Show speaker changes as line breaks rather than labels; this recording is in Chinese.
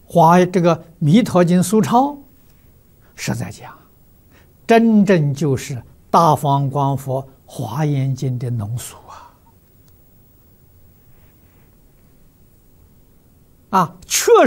这个弥陀经疏钞，实在讲，真正就是大方广佛华严经的浓缩啊！确